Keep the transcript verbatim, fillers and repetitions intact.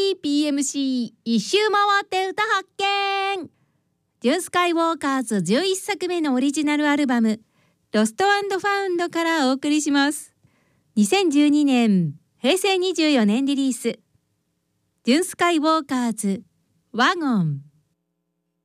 ーピーエムシー 一周回って歌発見。ジュンスカイウォーカーズじゅういっさくめのオリジナルアルバムロスト&ファウンドからお送りします。にせんじゅうにねんへいせいにじゅうよねんリリース、ジュンスカイウォーカーズワゴン。